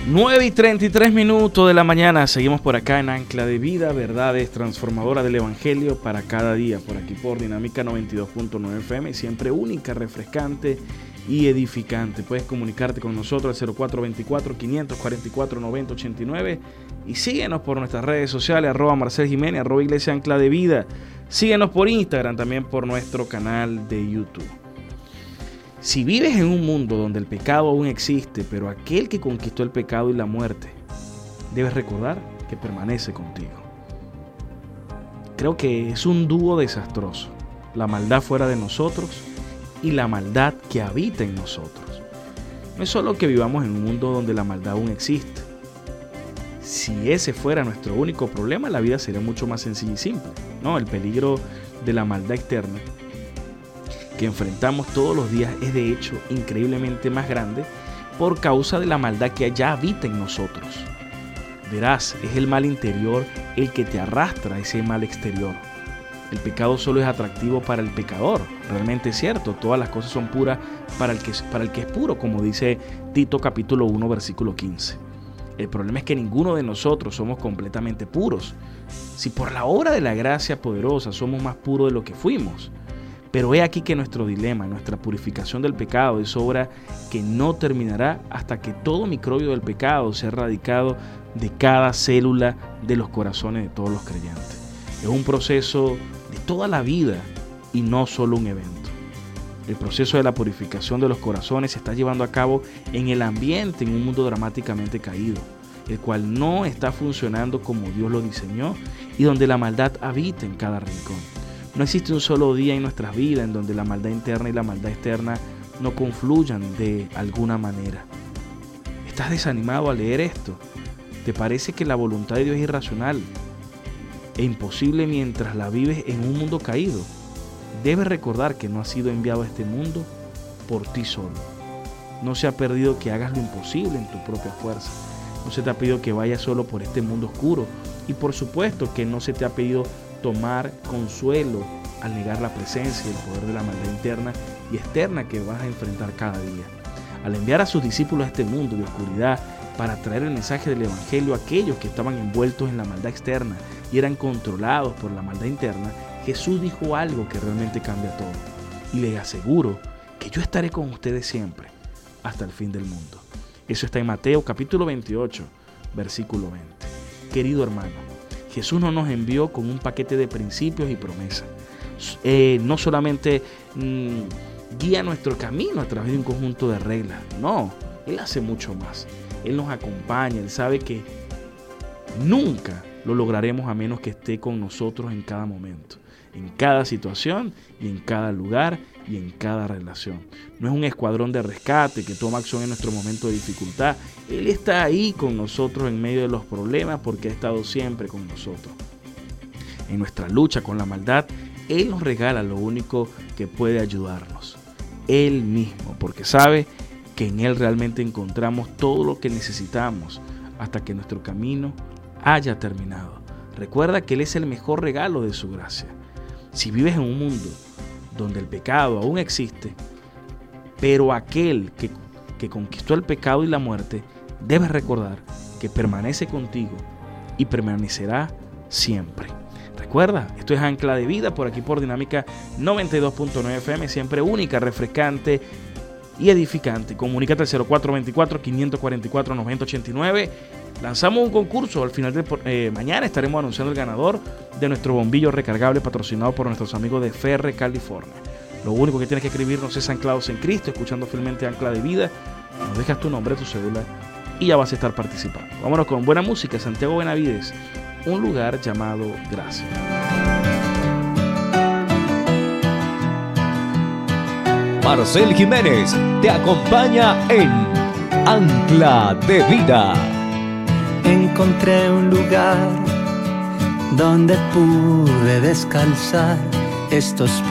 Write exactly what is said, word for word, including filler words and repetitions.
nueve y treinta y tres minutos de la mañana, seguimos por acá en Ancla de Vida, verdades transformadoras del Evangelio para cada día, por aquí por Dinámica noventa y dos punto nueve F M, siempre única, refrescante y edificante. Puedes comunicarte con nosotros al cero cuatro dos cuatro, cinco cuatro cuatro, nueve cero ocho nueve y síguenos por nuestras redes sociales, arroba Marcel Jiménez, arroba Iglesia Ancla de Vida. Síguenos por Instagram, también por nuestro canal de YouTube. Si vives en un mundo donde el pecado aún existe, pero aquel que conquistó el pecado y la muerte, debes recordar que permanece contigo. Creo que es un dúo desastroso, la maldad fuera de nosotros y la maldad que habita en nosotros. No es solo que vivamos en un mundo donde la maldad aún existe. Si ese fuera nuestro único problema, la vida sería mucho más sencilla y simple, ¿no? El peligro de la maldad externa que enfrentamos todos los días es de hecho increíblemente más grande por causa de la maldad que ya habita en nosotros. Verás, es el mal interior el que te arrastra a ese mal exterior. El pecado solo es atractivo para el pecador, realmente es cierto, todas las cosas son puras para el que, para el que es puro, como dice Tito capítulo uno versículo quince. El problema es que ninguno de nosotros somos completamente puros. Si por la obra de la gracia poderosa somos más puros de lo que fuimos. Pero he aquí que nuestro dilema, nuestra purificación del pecado es obra que no terminará hasta que todo microbio del pecado sea erradicado de cada célula de los corazones de todos los creyentes. Es un proceso de toda la vida y no solo un evento. El proceso de la purificación de los corazones se está llevando a cabo en el ambiente, en un mundo dramáticamente caído, el cual no está funcionando como Dios lo diseñó y donde la maldad habita en cada rincón. No existe un solo día en nuestras vidas en donde la maldad interna y la maldad externa no confluyan de alguna manera. ¿Estás desanimado al leer esto? ¿Te parece que la voluntad de Dios es irracional e imposible mientras la vives en un mundo caído? Debes recordar que no has sido enviado a este mundo por ti solo. No se ha pedido que hagas lo imposible en tu propia fuerza. No se te ha pedido que vayas solo por este mundo oscuro. Y por supuesto que no se te ha pedido tomar consuelo al negar la presencia y el poder de la maldad interna y externa que vas a enfrentar cada día. Al enviar a sus discípulos a este mundo de oscuridad para traer el mensaje del Evangelio a aquellos que estaban envueltos en la maldad externa y eran controlados por la maldad interna, Jesús dijo algo que realmente cambia todo. Y les aseguro que yo estaré con ustedes siempre, hasta el fin del mundo. Eso está en Mateo capítulo veintiocho, versículo veinte. Querido hermano, Jesús no nos envió con un paquete de principios y promesas. Eh, no solamente mmm, guía nuestro camino a través de un conjunto de reglas. No, Él hace mucho más. Él nos acompaña. Él sabe que nunca lo lograremos a menos que esté con nosotros en cada momento, en cada situación y en cada lugar y en cada relación. No es un escuadrón de rescate que toma acción en nuestro momento de dificultad. Él está ahí con nosotros en medio de los problemas porque ha estado siempre con nosotros. En nuestra lucha con la maldad, Él nos regala lo único que puede ayudarnos, Él mismo, porque sabe que en Él realmente encontramos todo lo que necesitamos hasta que nuestro camino haya terminado. Recuerda que Él es el mejor regalo de su gracia. Si vives en un mundo donde el pecado aún existe, pero aquel que, que conquistó el pecado y la muerte, debes recordar que permanece contigo y permanecerá siempre. Recuerda, esto es Ancla de Vida por aquí por Dinámica noventa y dos punto nueve F M, siempre única, refrescante y edificante. Comunícate al cero cuatro dos cuatro, cinco cuatro cuatro, nueve cero ocho nueve. Lanzamos un concurso. Al final de eh, mañana estaremos anunciando el ganador de nuestro bombillo recargable patrocinado por nuestros amigos de Ferre, California. Lo único que tienes que escribirnos es Anclados en Cristo, escuchando fielmente Ancla de Vida. Nos dejas tu nombre, tu cédula y ya vas a estar participando. Vámonos con buena música. Santiago Benavides, Un lugar llamado Gracia. Marcel Jiménez te acompaña en Ancla de Vida. Encontré un lugar donde pude descansar estos